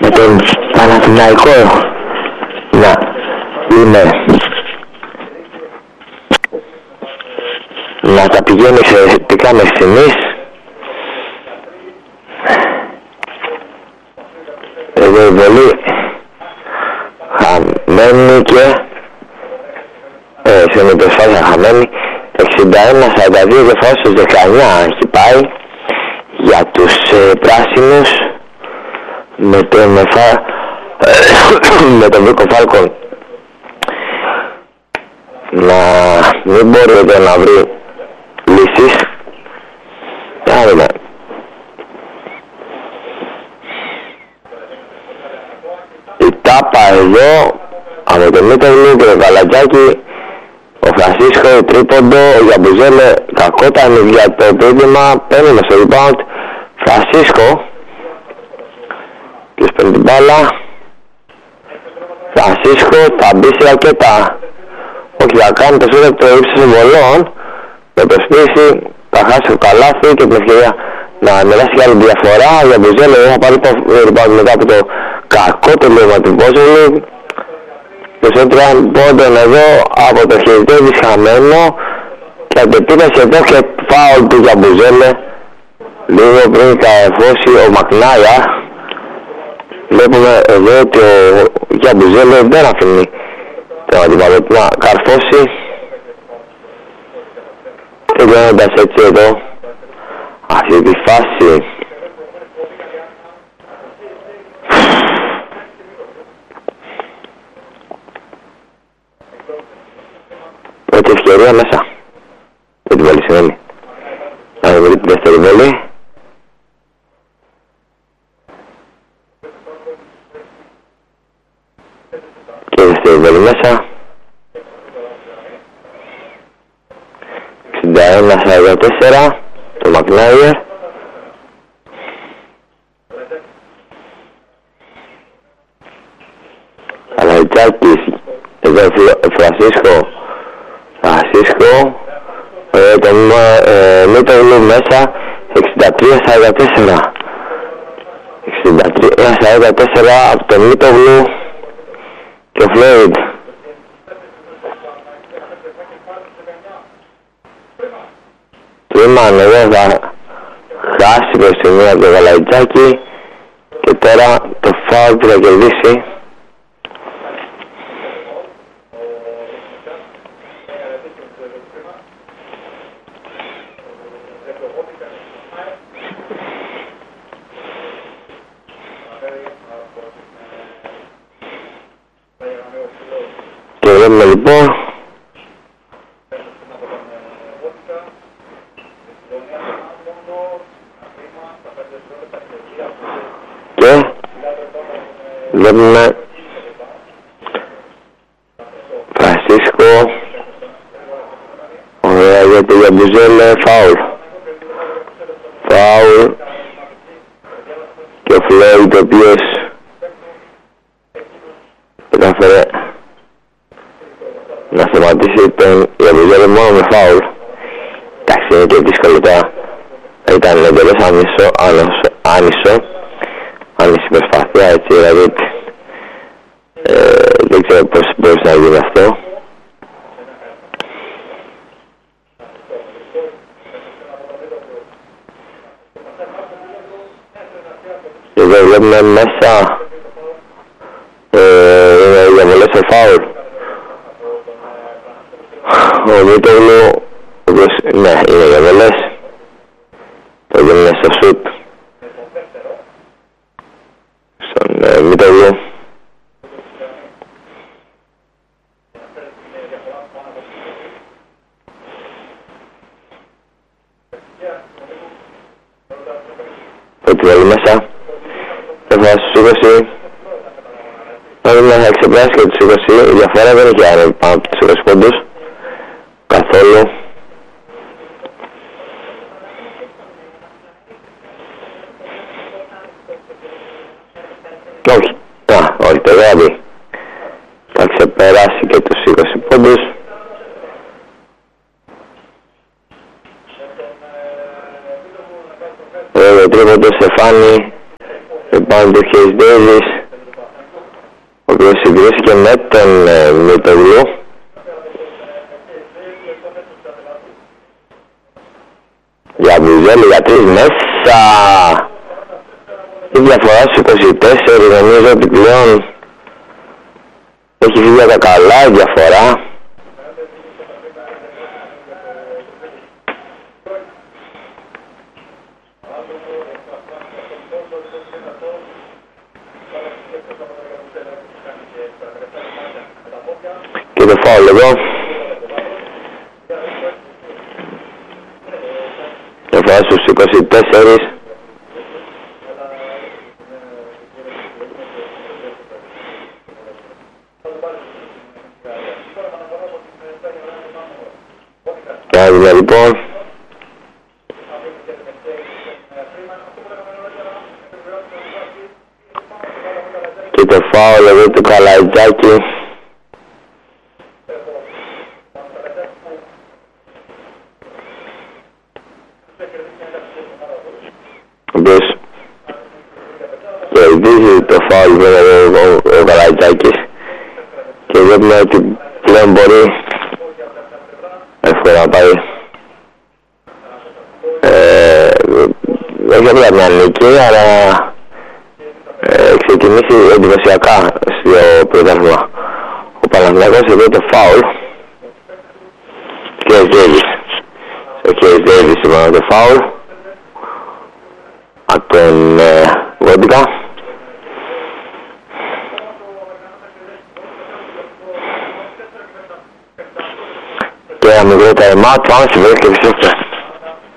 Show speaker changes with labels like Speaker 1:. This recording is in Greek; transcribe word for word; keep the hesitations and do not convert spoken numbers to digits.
Speaker 1: με τον Παναθηναϊκό να είναι να τα πηγαίνει εξαιρετικά μέχρι στιγμής. Εδώ η βολή χαμένη και ε, σε μετεσφάλια χαμένη. Εξήντα ένα σαράντα δύο και φάω στους δεκαεννιά έχει πάει για τους ε, πράσινους με τον Φα... με τον Βίκο Φάλκον να μην μπορεί εδώ να βρει λύσεις. Να δούμε. Η τάπα εδώ από τον Μίτογλου και τον Καλατζάκη, ο Φρανσίσκο τρίποντο, ο Γιαμπουζέλε κακόταν για το πέντημα, παίρνουμε στο rebound Φρανσίσκο και σπέρνει την μπάλα. Φρανσίσκο θα μπει σε ρακέτα, όχι θα κάνει το σούτ το ύψος βολών, με το σπίτι θα χάσει το καλάθι και την ευκαιρία να μοιράσει για άλλη διαφορά. Ο Γιαμπουζέλε θα πάρει το rebound μετά από το κακό τελείωμα του Μπόζολου. Και έτρια πόντων εδώ από το χειριτέδι χαμένο και αντεπίδαση εδώ και φάουλ του Γιαμπουζέλε λίγο πριν καρφώσει ο Μακνάια. Βλέπουμε εδώ ότι ο Γιαμπουζέλε δεν αφήνει τον αντιπαλό να καρφώσει και βγαίνοντας έτσι εδώ αυτή τη φάση. Πρώτη ευκαιρία μέσα. Δεν την βάλει συνέμει. Να βρει την δεύτερη βολή. Και δεύτερη βολή μέσα. εξήντα ένα σαράντα τέσσερα το Μακνάιερ. Καλαϊτσάκης εδώ ο Φρανσίσκο Φρανσίσκο ε, τον ε, Μίτογλου μέσα. Εξήντα τρία σαράντα τέσσερα εξήντα τρία σαράντα τέσσερα από τον Μίτογλου και ο Φλόιντ. Τρίμαν εδώ θα χάσει προς τη μία από το Γαλαϊτζάκι και τώρα το φάουλ που θα κερδίσει. Και βλέπουμε λοιπόν και βλέπουμε Φρανσίσκο ωραία για το Γιαμπουζέλε φάουλ φάουλ και ο Φλόιντ ο οποίος κατάφερε να σταματήσει τον Γιαμπουζέλε μόνο με φάουλ. Εντάξει, είναι και δύσκολο τώρα. Ήταν εντελώς άνισο, άνισο, άνιση προσπάθεια, έτσι, δηλαδή ε, δεν ξέρω πώς μπορείς να γίνει αυτό. Και εδώ βλέπουμε μέσα ε, είναι διαβολές σε φάουλ. Ο Μίτογλου, ναι, είναι διαβολές. Το δίνουμε στο σουτ στον ε, Μίτογλου. Πρώτη βολή μέσα. Έφαγα στους είκοσι. Τώρα θα ξεπεράσει και τους είκοσι. Η διαφορά δεν έχει άνευ πάνω από τους είκοσι πόντους. Καθόλου. Όχι, α, όχι, το δηλαδή θα ξεπεράσει και τους είκοσι πόντους. Ο τρίποντος σε φάνη, πάνω του Χέις Ντέιβις. ο οποίος συγκρίστηκε με τον ε, Μητογλου. Για Μπουζέλη για τρεις μέσα. Η διαφορά στους είκοσι τέσσερα, νομίζω ότι πλέον έχει φύγει για τα καλά η διαφορά. Και το φάουλ εδώ. Διαφορά στους είκοσι τέσσερα. Άδειλα λοιπόν. Και το φάουλ εδώ του Καλαϊτζάκη. Ο οποίος κερδίζει το φάουλ βέβαια ο Καλαϊτζάκης και βλέπουμε ότι πλέον μπορεί εύκολα να πάει ε, όχι απλά μια νίκη, αλλά ε, ξεκινήσει εντυπωσιακά στο πρωτάθλημα. Ο Παναθηναϊκός εδώ το φάουλ και ο Ντέιβις. Ο κ. Ντέιβις είπαμε το φάουλ από τον ε, Βόντικα. Και ένα μικρό time out, πάμε στη βρέσκευση.